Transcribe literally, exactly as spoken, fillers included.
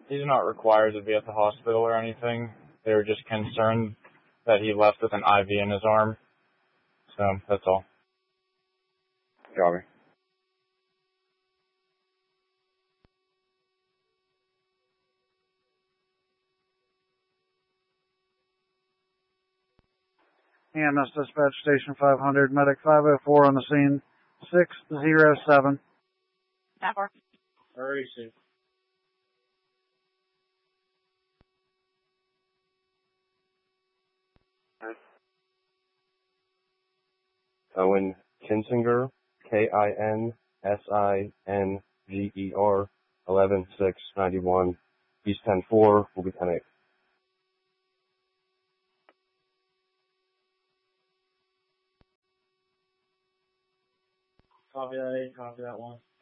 He's not required to be at the hospital or anything. They were just concerned that he left with an I V in his arm. So, that's all. Copy. E M S Dispatch Station five hundred, Medic five oh four on the scene, six oh seven. That far. Already see. Owen Kinsinger, K I N S I N G E R, eleven six ninety-one, East ten four, will be ten eight. Copy that eight, copy that one.